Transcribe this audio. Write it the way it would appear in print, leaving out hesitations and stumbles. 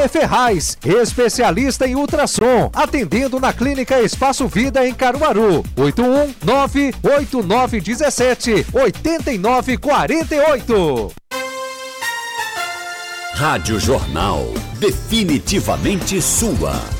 José Ferraz, especialista em ultrassom, atendendo na Clínica Espaço Vida em Caruaru. 819-8917-8948. Rádio Jornal, definitivamente sua.